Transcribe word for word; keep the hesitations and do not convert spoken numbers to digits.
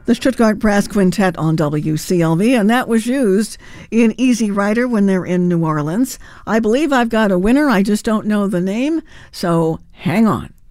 The Stuttgart Brass Quintet on W C L V, and that was used in Easy Rider when they're in New Orleans. I believe I've got a winner. I just don't know the name, so hang on.